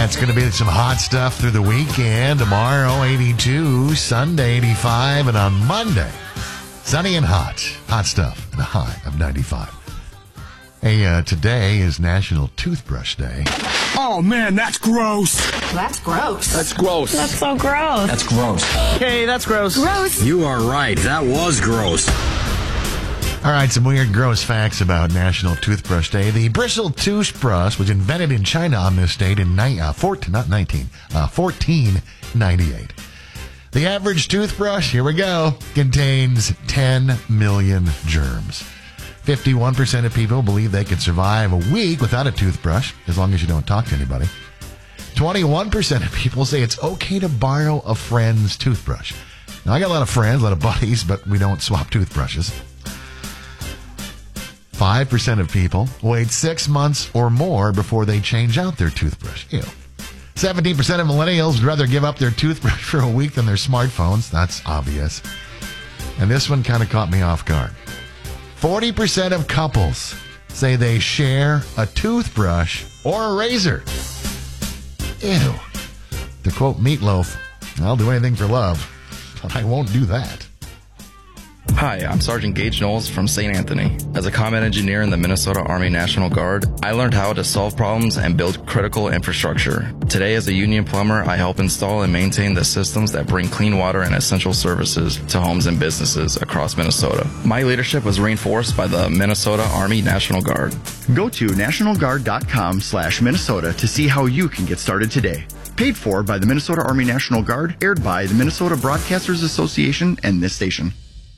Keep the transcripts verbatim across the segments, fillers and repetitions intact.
Yeah, it's going to be some hot stuff through the weekend. Tomorrow, eighty-two. Sunday, eighty-five. And on Monday, sunny and hot. Hot stuff and a high of ninety-five. Hey, uh, today is National Toothbrush Day. Oh, man, that's gross. That's gross. That's gross. That's so gross. That's gross. Hey, that's gross. Gross. You are right. That was gross. All right, some weird, gross facts about National Toothbrush Day. The bristle toothbrush was invented in China on this date in ni- uh, fourteen, not nineteen, uh, fourteen ninety-eight. The average toothbrush, here we go, contains ten million germs. fifty-one percent of people believe they could survive a week without a toothbrush, as long as you don't talk to anybody. twenty-one percent of people say it's okay to borrow a friend's toothbrush. Now, I got a lot of friends, a lot of buddies, but we don't swap toothbrushes. five percent of people wait six months or more before they change out their toothbrush. Ew. seventeen percent of millennials would rather give up their toothbrush for a week than their smartphones. That's obvious. And this one kind of caught me off guard. forty percent of couples say they share a toothbrush or a razor. Ew. To quote Meatloaf, I'll do anything for love, but I won't do that. Hi, I'm Sergeant Gage Knowles from Saint Anthony. As a combat engineer in the Minnesota Army National Guard, I learned how to solve problems and build critical infrastructure. Today, as a union plumber, I help install and maintain the systems that bring clean water and essential services to homes and businesses across Minnesota. My leadership was reinforced by the Minnesota Army National Guard. Go to nationalguard.com slash Minnesota to see how you can get started today. Paid for by the Minnesota Army National Guard, aired by the Minnesota Broadcasters Association and this station.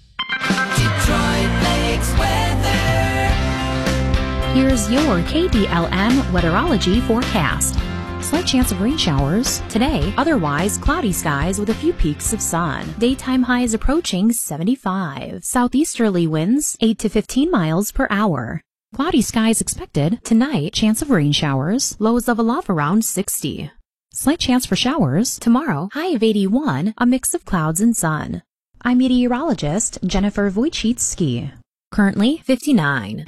Detroit Lakes weather. Here's your K D L M weatherology forecast. Slight chance of rain showers today, otherwise cloudy skies with a few peaks of sun. Daytime highs approaching seventy-five. Southeasterly winds eight to fifteen miles per hour. Cloudy skies expected tonight, chance of rain showers, lows of a love around sixty. Slight chance for showers tomorrow, high of eighty-one, a mix of clouds and sun. I'm meteorologist Jennifer Wojcicki. Currently fifty-nine.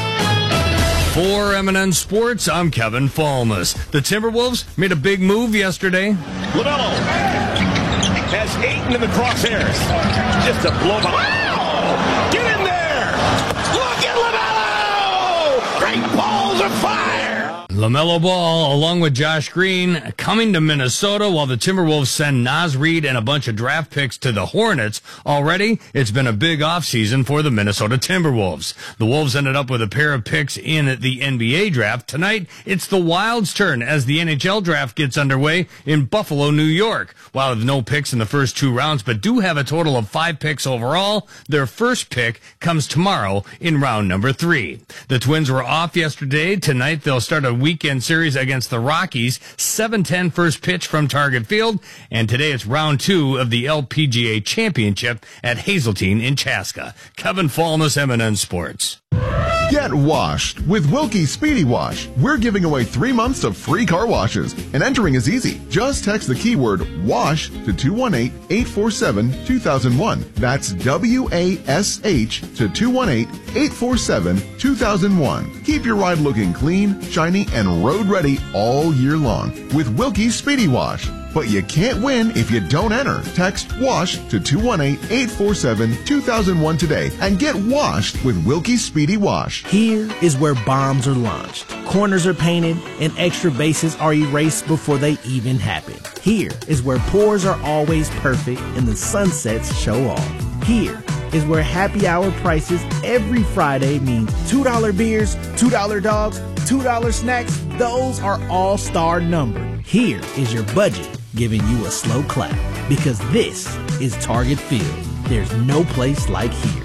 For M and N Sports, I'm Kevin Falmus. The Timberwolves made a big move yesterday. LaMelo has Ayton in the crosshairs. Just a blow by. Wow! Get in there! Look at LaMelo! Great balls of fire! LaMelo Ball, along with Josh Green, coming to Minnesota while the Timberwolves send Naz Reid and a bunch of draft picks to the Hornets. Already, it's been a big offseason for the Minnesota Timberwolves. The Wolves ended up with a pair of picks in the N B A draft. Tonight, it's the Wild's turn as the N H L draft gets underway in Buffalo, New York. Wild have no picks in the first two rounds, but do have a total of five picks overall. Their first pick comes tomorrow in round number three. The Twins were off yesterday. Tonight, they'll start a weekend series against the Rockies, seven ten first pitch from Target Field, and today it's round two of the L P G A Championship at Hazeltine in Chaska. Kevin Falmus, M and N Sports. Get washed with Wilkie Speedy Wash. We're giving away three months of free car washes, and entering is easy. Just text the keyword WASH to two one eight, eight four seven, two thousand one. That's W A S H to two one eight, eight four seven, two thousand one. Keep your ride looking clean, shiny, and road ready all year long with Wilkie Speedy Wash. But you can't win if you don't enter. Text WASH to two one eight, eight four seven, two thousand one today and get washed with Wilkie Speedy Wash. Here is where bombs are launched, corners are painted, and extra bases are erased before they even happen. Here is where pours are always perfect and the sunsets show off. Here is where happy hour prices every Friday means two dollar beers, two dollar dogs, two dollar snacks. Those are all-star numbered. Here is your budget giving you a slow clap because this is Target Field. There's no place like here.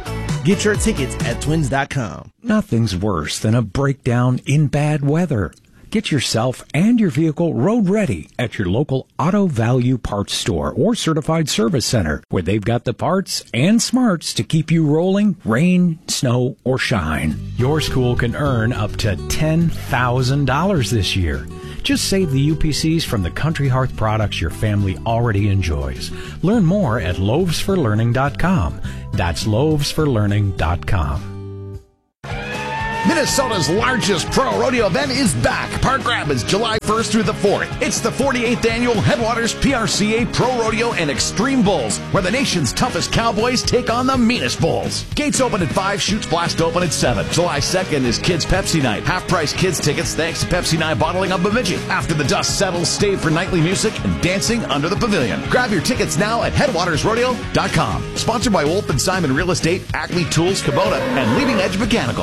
Get your tickets at twins dot com. Nothing's worse than a breakdown in bad weather. Get yourself and your vehicle road ready at your local Auto Value Parts Store or Certified Service Center, where they've got the parts and smarts to keep you rolling, rain, snow, or shine. Your school can earn up to ten thousand dollars this year. Just save the U P Cs from the Country Hearth products your family already enjoys. Learn more at loaves for learning dot com. That's loaves for learning dot com. Minnesota's largest pro rodeo event is back. Park Rapids, July first through the fourth. It's the forty-eighth annual Headwaters P R C A Pro Rodeo and Extreme Bulls, where the nation's toughest cowboys take on the meanest bulls. Gates open at five, chutes blast open at seven. July second is Kids Pepsi Night. Half-price kids tickets thanks to Pepsi Night Bottling of Bemidji. After the dust settles, stay for nightly music and dancing under the pavilion. Grab your tickets now at headwaters rodeo dot com. Sponsored by Wolf and Simon Real Estate, Acme Tools, Kubota, and Leading Edge Mechanical.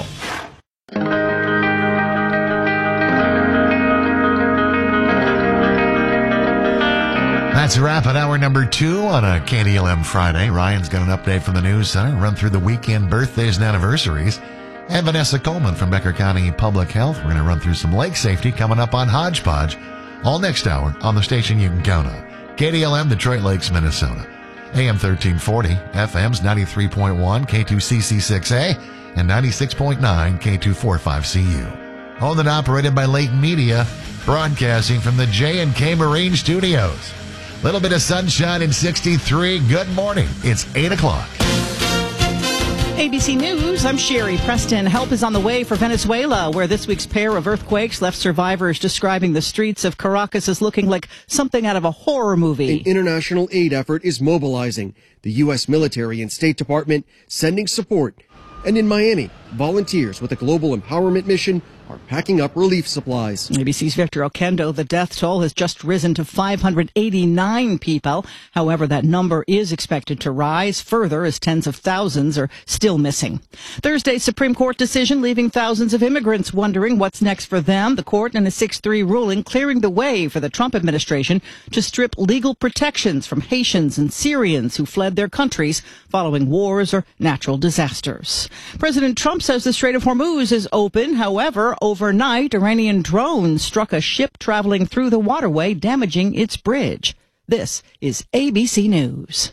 That's a wrap at hour number two on a K D L M Friday. Ryan's got an update from the News Center, run through the weekend birthdays and anniversaries. And Vanessa Coleman from Becker County Public Health. We're going to run through some lake safety coming up on Hodgepodge. All next hour on the station you can count on. K D L M, Detroit Lakes, Minnesota. A M thirteen forty, F M's ninety-three point one, K two C C six A, and ninety-six point nine, K two forty-five C U. Owned and operated by Leighton Media, broadcasting from the J and K Marine Studios. Little bit of sunshine in sixty-three. Good morning. It's eight o'clock. A B C News, I'm Sherry Preston. Help is on the way for Venezuela, where this week's pair of earthquakes left survivors describing the streets of Caracas as looking like something out of a horror movie. An international aid effort is mobilizing. The U S military and State Department sending support. And in Miami, volunteers with a global empowerment mission are packing up relief supplies. A B C's Victor Oquendo, the death toll has just risen to five hundred eighty-nine people. However, that number is expected to rise further as tens of thousands are still missing. Thursday's Supreme Court decision leaving thousands of immigrants wondering what's next for them. The court in a six three ruling clearing the way for the Trump administration to strip legal protections from Haitians and Syrians who fled their countries following wars or natural disasters. President Trump says the Strait of Hormuz is open. However, overnight, Iranian drones struck a ship traveling through the waterway, damaging its bridge. This is A B C News.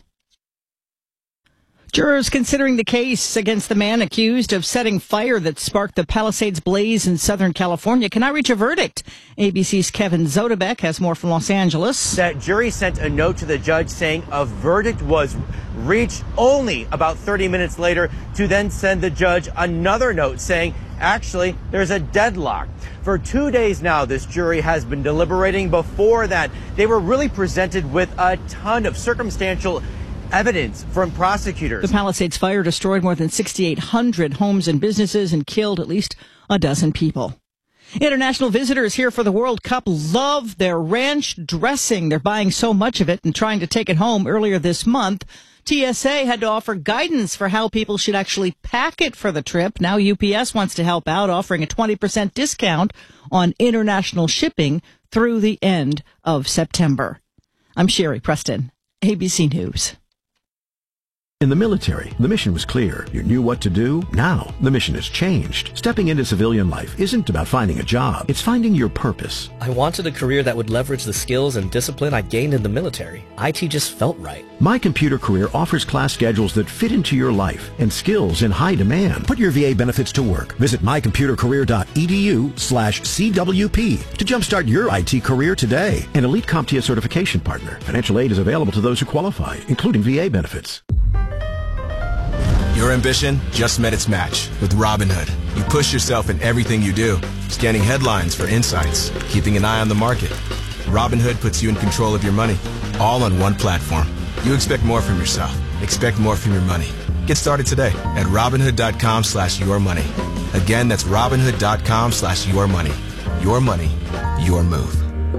Jurors considering the case against the man accused of setting fire that sparked the Palisades blaze in Southern California cannot reach a verdict. A B C's Kevin Zodebek has more from Los Angeles. That jury sent a note to the judge saying a verdict was reached only about thirty minutes later, to then send the judge another note saying, actually, there's a deadlock. For two days now, this jury has been deliberating. Before that, they were really presented with a ton of circumstantial evidence from prosecutors. The Palisades fire destroyed more than sixty-eight hundred homes and businesses and killed at least a dozen people. International visitors here for the World Cup love their ranch dressing. They're buying so much of it and trying to take it home. Earlier this month, T S A had to offer guidance for how people should actually pack it for the trip. Now U P S wants to help out, offering a twenty percent discount on international shipping through the end of September. I'm Sherry Preston, A B C News. In the military, the mission was clear. You knew what to do. Now, the mission has changed. Stepping into civilian life isn't about finding a job. It's finding your purpose. I wanted a career that would leverage the skills and discipline I gained in the military. I T just felt right. My Computer Career offers class schedules that fit into your life and skills in high demand. Put your V A benefits to work. Visit my computer career dot e d u slash C W P to jumpstart your I T career today. An elite CompTIA certification partner. Financial aid is available to those who qualify, including V A benefits. Your ambition just met its match with Robinhood. You push yourself in everything you do, scanning headlines for insights, keeping an eye on the market. Robinhood puts you in control of your money, all on one platform. You expect more from yourself. Expect more from your money. Get started today at Robinhood dot com slash your money. Again, that's Robinhood dot com slash your money. Your money, your move.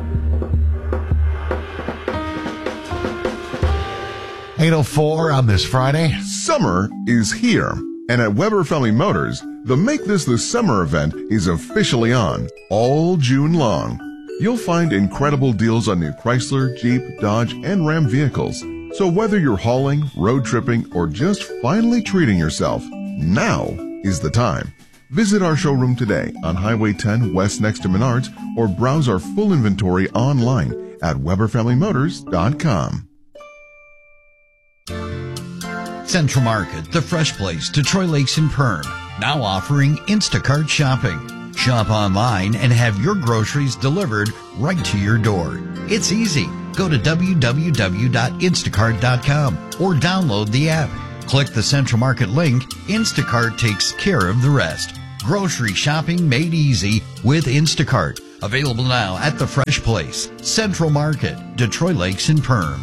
eight oh four on this Friday. Summer is here, and at Weber Family Motors, the Make This the Summer event is officially on all June long. You'll find incredible deals on new Chrysler, Jeep, Dodge, and Ram vehicles. So whether you're hauling, road tripping, or just finally treating yourself, now is the time. Visit our showroom today on Highway ten West next to Menards, or browse our full inventory online at Weber Family Motors dot com. Central Market, the fresh place, Detroit Lakes and Perm, now offering Instacart shopping. Shop online and have your groceries delivered right to your door. It's easy. Go to w w w dot instacart dot com or download the app. Click the Central Market link. Instacart takes care of the rest. Grocery shopping made easy with Instacart. Available now at The Fresh Place, Central Market, Detroit Lakes and Perm.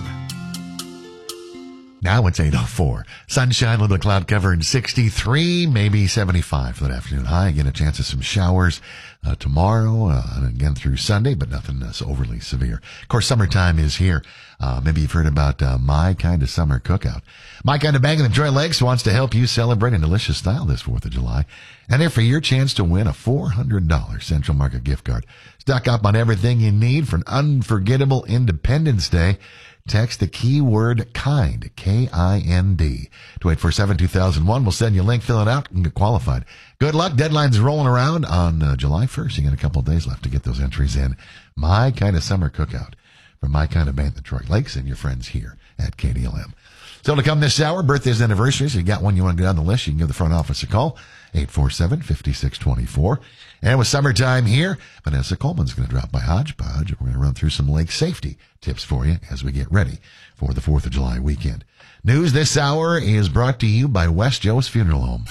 Now it's eight oh four. Sunshine, a little cloud cover, and sixty-three, maybe seventy-five for that afternoon high. Again, a chance of some showers uh, tomorrow uh, and again through Sunday, but nothing uh, so overly severe. Of course, summertime is here. Uh, maybe you've heard about uh, My Kind of Summer Cookout. My Kind of Bank in Detroit Lakes wants to help you celebrate in delicious style this fourth of July. And there for your chance to win a four hundred dollars Central Market gift card. Stock up on everything you need for an unforgettable Independence Day. Text the keyword KIND, K I N D, to eight four seven two thousand one. We'll send you a link, fill it out, and get qualified. Good luck. Deadline's rolling around on uh, July first. You got a couple of days left to get those entries in. My Kind of Summer Cookout from My Kind of Bank, Detroit Lakes, and your friends here at K D L M. So to come this hour, birthdays, anniversaries. If you got one you want to get on the list, you can give the front office a call, eight four seven, five six two four. And with summertime here, Vanessa Coleman's going to drop by Hodgepodge. We're going to run through some lake safety tips for you as we get ready for the fourth of July weekend. News this hour is brought to you by West Joe's Funeral Home.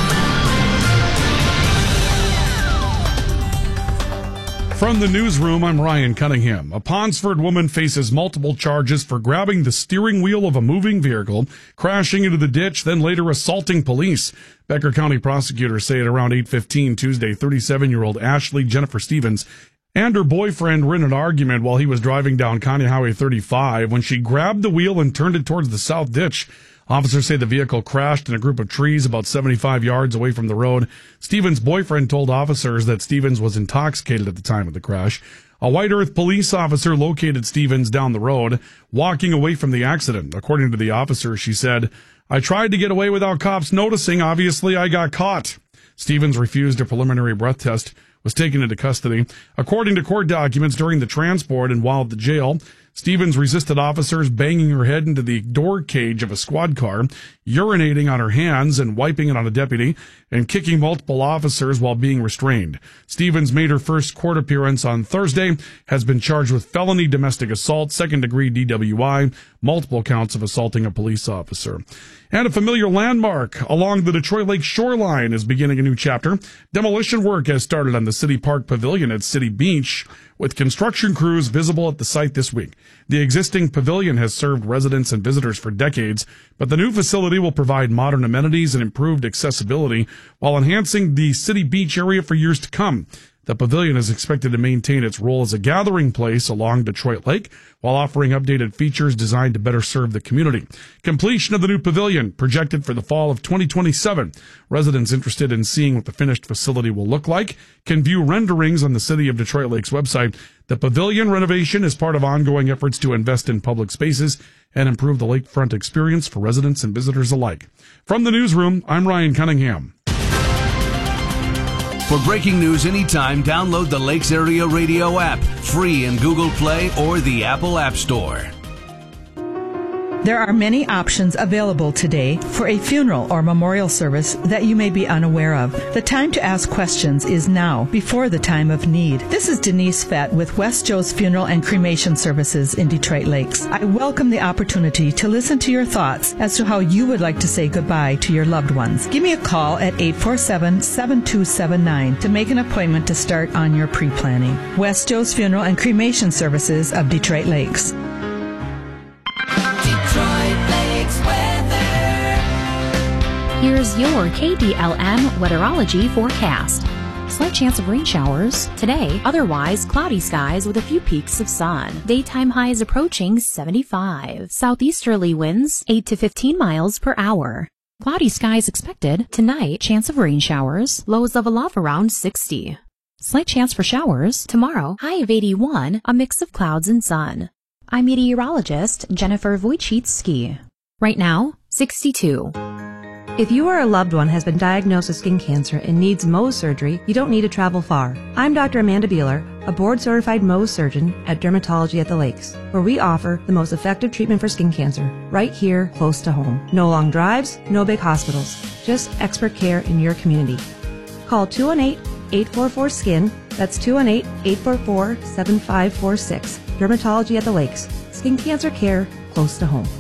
From the newsroom, I'm Ryan Cunningham. A Ponsford woman faces multiple charges for grabbing the steering wheel of a moving vehicle, crashing into the ditch, then later assaulting police. Becker County prosecutors say at around eight fifteen Tuesday, thirty-seven-year-old Ashley Jennifer Stevens and her boyfriend were in an argument while he was driving down County Highway thirty-five when she grabbed the wheel and turned it towards the south ditch. Officers say the vehicle crashed in a group of trees about seventy-five yards away from the road. Stevens' boyfriend told officers that Stevens was intoxicated at the time of the crash. A White Earth police officer located Stevens down the road, walking away from the accident. According to the officer, she said, "I tried to get away without cops noticing. Obviously, I got caught." Stevens refused a preliminary breath test, was taken into custody. According to court documents, during the transport and while at the jail, Stevens resisted officers, banging her head into the door cage of a squad car, urinating on her hands and wiping it on a deputy, and kicking multiple officers while being restrained. Stevens made her first court appearance on Thursday, has been charged with felony domestic assault, second-degree D W I, multiple counts of assaulting a police officer. And a familiar landmark along the Detroit Lake shoreline is beginning a new chapter. Demolition work has started on the City Park Pavilion at City Beach, with construction crews visible at the site this week. The existing pavilion has served residents and visitors for decades, but the new facility will provide modern amenities and improved accessibility while enhancing the City Beach area for years to come. The pavilion is expected to maintain its role as a gathering place along Detroit Lake while offering updated features designed to better serve the community. Completion of the new pavilion projected for the fall of twenty twenty-seven. Residents interested in seeing what the finished facility will look like can view renderings on the City of Detroit Lake's website. The pavilion renovation is part of ongoing efforts to invest in public spaces and improve the lakefront experience for residents and visitors alike. From the newsroom, I'm Ryan Cunningham. For breaking news anytime, download the Lakes Area Radio app, free in Google Play or the Apple App Store. There are many options available today for a funeral or memorial service that you may be unaware of. The time to ask questions is now, before the time of need. This is Denise Fett with West Joe's Funeral and Cremation Services in Detroit Lakes. I welcome the opportunity to listen to your thoughts as to how you would like to say goodbye to your loved ones. Give me a call at eight four seven, seven two seven nine to make an appointment to start on your pre-planning. West Joe's Funeral and Cremation Services of Detroit Lakes. Here's your K D L M weatherology forecast. Slight chance of rain showers today, otherwise cloudy skies with a few peaks of sun. Daytime highs approaching seventy-five. Southeasterly winds eight to fifteen miles per hour. Cloudy skies expected tonight, chance of rain showers, lows level off around sixty. Slight chance for showers tomorrow, high of eighty-one, a mix of clouds and sun. I'm meteorologist Jennifer Wojcicki. Right now, sixty-two. If you or a loved one has been diagnosed with skin cancer and needs Mohs surgery, you don't need to travel far. I'm Doctor Amanda Beeler, a board-certified Mohs surgeon at Dermatology at the Lakes, where we offer the most effective treatment for skin cancer, right here, close to home. No long drives, no big hospitals, just expert care in your community. Call two one eight, eight four four, S K I N, that's two one eight, eight four four, seven five four six. Dermatology at the Lakes, skin cancer care close to home.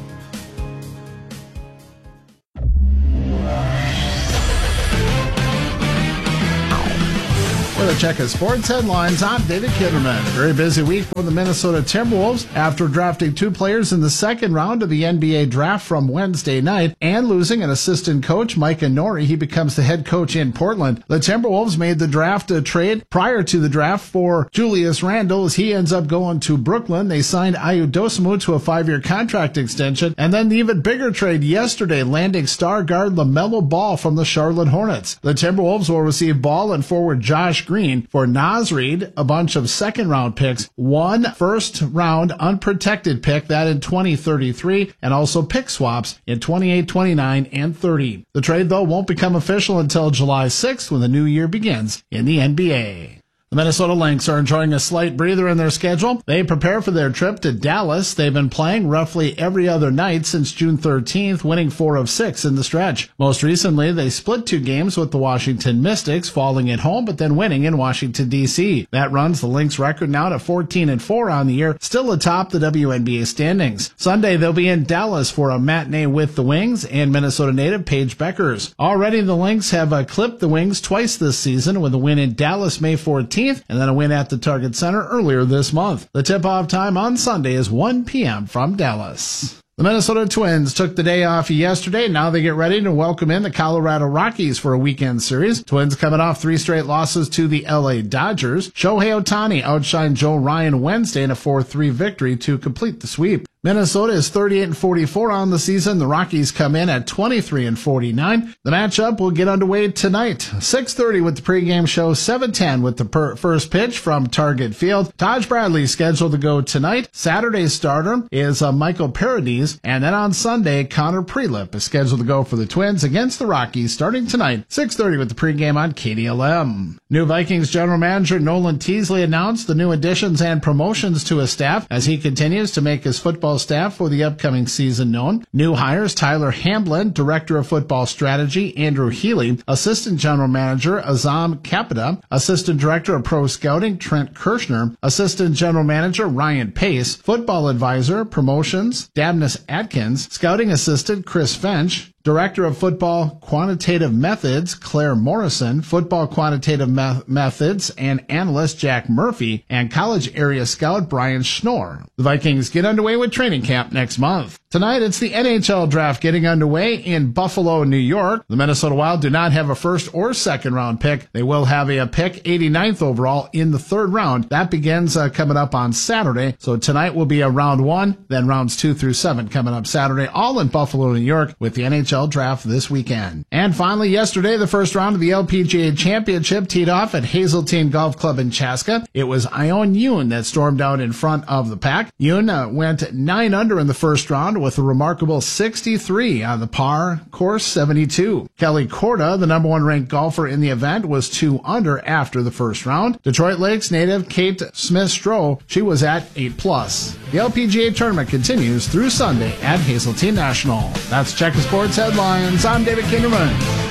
the Checker Sports Headlines. I'm David Kinderman. Very busy week for the Minnesota Timberwolves after drafting two players in the second round of the N B A draft from Wednesday night and losing an assistant coach, Micah Nori. He becomes the head coach in Portland. The Timberwolves made the draft a trade prior to the draft for Julius Randle as he ends up going to Brooklyn. They signed Ayu Dosunmu to a five-year contract extension. And then the even bigger trade yesterday, landing star guard LaMelo Ball from the Charlotte Hornets. The Timberwolves will receive Ball and forward Josh Green for Naz Reid, a bunch of second-round picks, one first-round unprotected pick, that in twenty thirty-three, and also pick swaps in twenty-eight, twenty-nine, and thirty. The trade, though, won't become official until July sixth when the new year begins in the N B A. The Minnesota Lynx are enjoying a slight breather in their schedule. They prepare for their trip to Dallas. They've been playing roughly every other night since June thirteenth, winning four of six in the stretch. Most recently, they split two games with the Washington Mystics, falling at home but then winning in Washington, D C. That runs the Lynx record now to fourteen and four on the year, still atop the W N B A standings. Sunday, they'll be in Dallas for a matinee with the Wings and Minnesota native Paige Beckers. Already, the Lynx have uh, clipped the Wings twice this season with a win in Dallas May fourteenth and then a win at the Target Center earlier this month. The tip-off time on Sunday is one p.m. from Dallas. The Minnesota Twins took the day off yesterday. Now they get ready to welcome in the Colorado Rockies for a weekend series. Twins coming off three straight losses to the L A Dodgers. Shohei Ohtani outshined Joe Ryan Wednesday in a four three victory to complete the sweep. Minnesota is thirty-eight and forty-four on the season. The Rockies come in at twenty-three and forty-nine. The matchup will get underway tonight. six thirty with the pregame show, seven ten with the per- first pitch from Target Field. Taj Bradley scheduled to go tonight. Saturday's starter is uh, Michael Paradis. And then on Sunday, Connor Prelip is scheduled to go for the Twins against the Rockies starting tonight, six thirty with the pregame on K D L M. New Vikings general manager Nolan Teasley announced the new additions and promotions to his staff as he continues to make his football staff for the upcoming season known. New hires Tyler Hamblin, Director of Football Strategy, Andrew Healy, Assistant General Manager Azam Capita, Assistant Director of Pro Scouting Trent Kirshner, Assistant General Manager Ryan Pace, Football Advisor Promotions Dabnus Atkins, Scouting Assistant Chris Fench, Director of Football Quantitative Methods, Claire Morrison, Football Quantitative Me- Methods and Analyst Jack Murphy, and College Area Scout Brian Schnorr. The Vikings get underway with training camp next month. Tonight, it's the N H L draft getting underway in Buffalo, New York. The Minnesota Wild do not have a first or second round pick. They will have a, a pick eighty-ninth overall in the third round. That begins uh, coming up on Saturday. So tonight will be a round one, then rounds two through seven coming up Saturday, all in Buffalo, New York, with the N H L draft this weekend. And finally, yesterday, the first round of the L P G A Championship teed off at Hazeltine Golf Club in Chaska. It was Ion Yoon that stormed out in front of the pack. Yoon uh, went nine under in the first round with a remarkable sixty-three on the par course seventy-two. Kelly Korda, the number one ranked golfer in the event, was two under after the first round. Detroit Lakes native Kate Smith-Stroh, she was at eight plus. The L P G A tournament continues through Sunday at Hazeltine National. That's Checker Sports Headlines. I'm David Kinderman.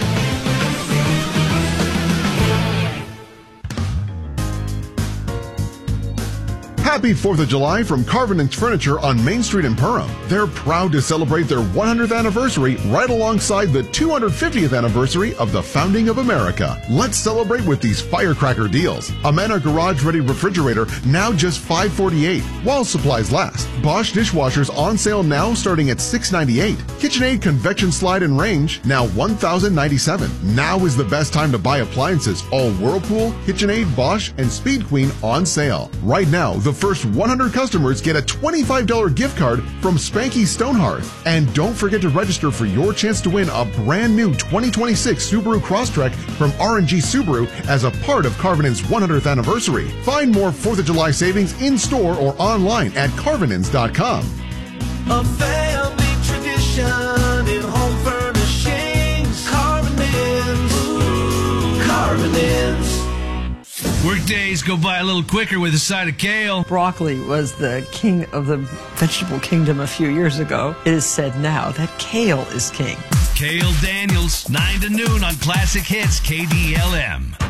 Happy fourth of July from Carvinen's Furniture on Main Street in Perham. They're proud to celebrate their one hundredth anniversary right alongside the two hundred fiftieth anniversary of the founding of America. Let's celebrate with these firecracker deals. Amana Garage Ready Refrigerator, now just five forty-eight, while supplies last. Bosch dishwashers on sale now starting at six ninety-eight. KitchenAid Convection Slide and Range, now one thousand ninety-seven. Now is the best time to buy appliances. All Whirlpool, KitchenAid, Bosch, and Speed Queen on sale. Right now, the first one hundred customers get a twenty-five dollars gift card from Spanky Stonehearth. And don't forget to register for your chance to win a brand new twenty twenty-six Subaru Crosstrek from R and G Subaru as a part of Carvinen's one hundredth anniversary. Find more fourth of July savings in store or online at carvinens dot com. A family tradition in home furnishings. Carvinens. Ooh, Carvinens. Workdays go by a little quicker with a side of kale. Broccoli was the king of the vegetable kingdom a few years ago. It is said now that kale is king. Kale Daniels, nine to noon on Classic Hits K D L M.